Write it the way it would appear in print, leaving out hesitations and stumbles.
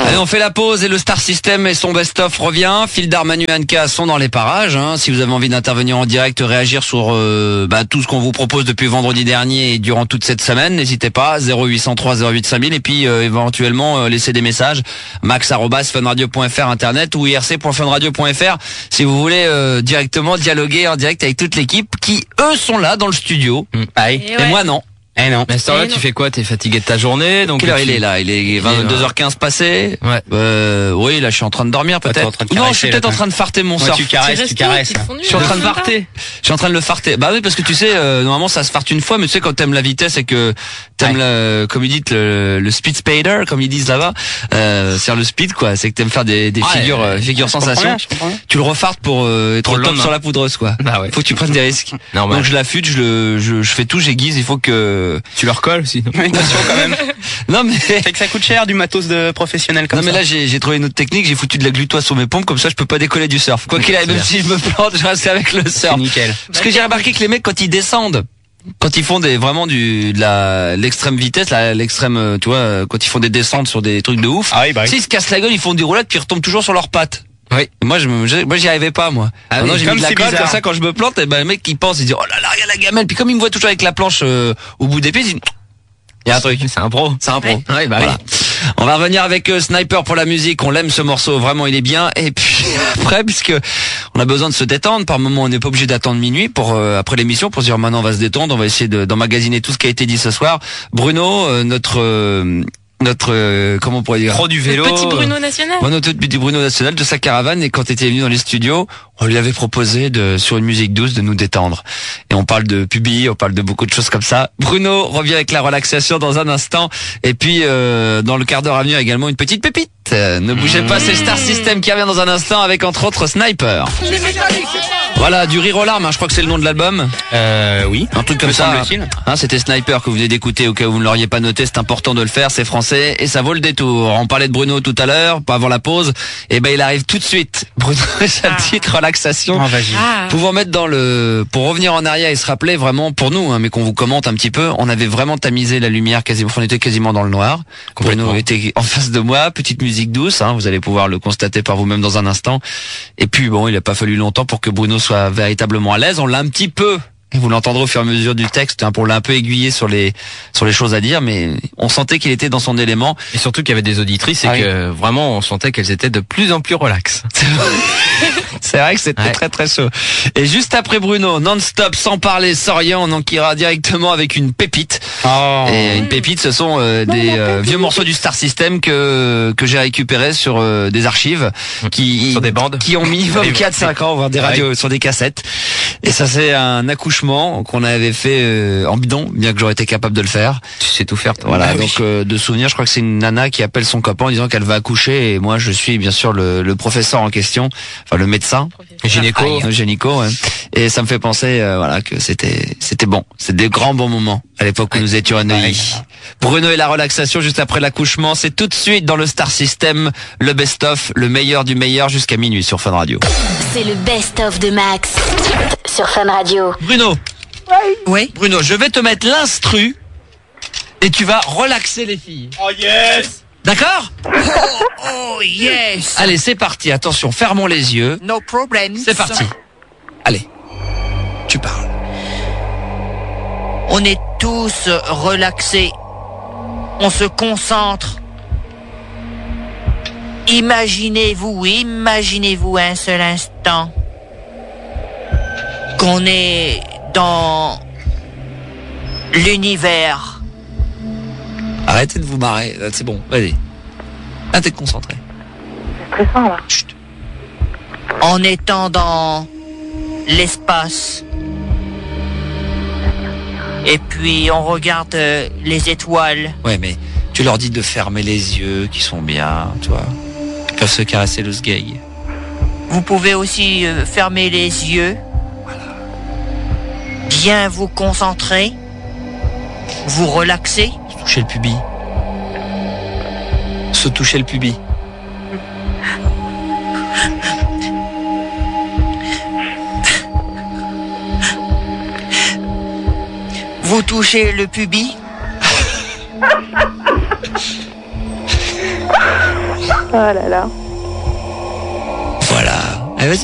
Allez, on fait la pause et le Star System et son best-of revient. Phil Darmanu et Anka sont dans les parages. Si vous avez envie d'intervenir en direct, réagir sur tout ce qu'on vous propose depuis vendredi dernier et durant toute cette semaine, n'hésitez pas. 0803 08 5000 et puis éventuellement laisser des messages. max@funradio.fr internet ou irc.funradio.fr si vous voulez directement dialoguer en direct avec toute l'équipe qui eux sont là dans le studio. Et moi non. Eh non. Mais à cette heure-là, tu fais quoi? T'es fatigué de ta journée, donc. Quelle heure il est là? Il est 22h15 passé. Ouais. Oui, là, je suis en train de dormir, peut-être. Non, je suis peut-être en train de farter mon surf. Tu caresses. Je suis en train de farter. Je suis en train de le farter. Bah oui, parce que tu sais, normalement, ça se farte une fois, mais tu sais, quand t'aimes la vitesse et que t'aimes comme ils disent, le speed spader, comme ils disent là-bas, c'est le speed, quoi. C'est que t'aimes faire des figures sensations. Tu le refartes pour être au top sur la poudreuse, quoi. Bah ouais. Faut que tu prennes des risques. Donc je l'affûte, je fais tout, j'aiguise, il faut que tu leur colles aussi. Attention quand même. Non mais c'est que ça coûte cher du matos de professionnel comme ça. Non mais là j'ai trouvé une autre technique, j'ai foutu de la glutoise sur mes pompes comme ça je peux pas décoller du surf. Quoi qu'il arrive, même si je me plante, je reste avec le surf. C'est nickel. Parce que j'ai remarqué que les mecs quand ils descendent, quand ils font l'extrême vitesse, l'extrême tu vois, quand ils font des descentes sur des trucs de ouf, s'ils se cassent la gueule, ils font des roulades puis ils retombent toujours sur leurs pattes. Oui. Moi j'y arrivais pas moi. Non, j'ai mis de la colle comme ça quand je me plante et le mec il pense, il dit oh là là, regarde la gamelle, puis comme il me voit toujours avec la planche au bout des pieds, il dit il y a un truc, c'est un pro. Ouais, voilà. On va revenir avec Sniper pour la musique, on l'aime ce morceau, vraiment il est bien. Et puis après, puisque on a besoin de se détendre, par moment on n'est pas obligé d'attendre minuit pour après l'émission pour se dire maintenant on va se détendre, on va essayer d'emmagasiner tout ce qui a été dit ce soir. Bruno, notre comment on pourrait dire, pro du vélo, le petit Bruno national. Notre petit Bruno national de sa caravane, et quand il était venu dans les studios, on lui avait proposé sur une musique douce de nous détendre. Et on parle de pubis, on parle de beaucoup de choses comme ça. Bruno revient avec la relaxation dans un instant, et puis dans le quart d'heure à venir également une petite pépite. Ne bougez pas, c'est Star System qui revient dans un instant avec entre autres Sniper. Voilà, du rire aux larmes, je crois que c'est le nom de l'album. Oui. Un truc comme ça. C'était Sniper que vous venez d'écouter, au cas où vous ne l'auriez pas noté, c'est important de le faire, c'est français et ça vaut le détour. On parlait de Bruno tout à l'heure, pas avant la pause, et il arrive tout de suite. Bruno et sa petite relaxation. Pouvons mettre pour revenir en arrière et se rappeler vraiment pour nous, mais qu'on vous commente un petit peu, on avait vraiment tamisé la lumière quasiment, on était quasiment dans le noir. Bruno était en face de moi, petite musique douce, vous allez pouvoir le constater par vous-même dans un instant. Et puis il a pas fallu longtemps pour que Bruno soit véritablement à l'aise. On l'a un petit peu, et vous l'entendrez au fur et à mesure du texte, pour l'a un peu aiguillé sur les choses à dire, mais on sentait qu'il était dans son élément. Et surtout qu'il y avait des auditrices et que vraiment on sentait qu'elles étaient de plus en plus relax. C'est vrai que c'était très très chaud. Et juste après Bruno, non-stop, sans parler, sans rien, on enquillera directement avec une pépite. Et une pépite, ce sont des vieux morceaux du Star System que j'ai récupérés sur des archives sur des bandes qui ont minimum 4-5 ans, voire des radios sur des cassettes. Et ça c'est un accouchement qu'on avait fait en bidon, bien que j'aurais été capable de le faire. Tu sais tout faire. Voilà, donc de souvenir, je crois que c'est une nana qui appelle son copain en disant qu'elle va accoucher, et moi je suis bien sûr le professeur en question, enfin le médecin, gynéco, ouais. Et ça me fait penser que c'était bon, c'est des grands bons moments à l'époque où nous étions à Neuilly. Bruno et la relaxation juste après l'accouchement, c'est tout de suite dans le Star System, le best-of, le meilleur du meilleur jusqu'à minuit sur Fun Radio. C'est le best-of de Max sur Fun Radio. Bruno. Oui. Bruno, je vais te mettre l'instru et tu vas relaxer les filles. Oh yes. D'accord? Oh yes. Allez, c'est parti. Attention, fermons les yeux. No problem. C'est parti. Allez, tu parles. On est tous relaxés. On se concentre. Imaginez-vous un seul instant qu'on est dans l'univers. Arrêtez de vous marrer, c'est bon, vas-y. Là, t'es concentré. C'est stressant, là. Chut. En étant dans l'espace. Et puis, on regarde les étoiles. Ouais, mais tu leur dis de fermer les yeux, qui sont bien, tu vois. Ils peuvent se caresser le sgeg. Vous pouvez aussi fermer les yeux. Voilà. Bien vous concentrer. Vous relaxer. Toucher le pubis. Se toucher le pubis. Vous touchez le pubis. Oh là là.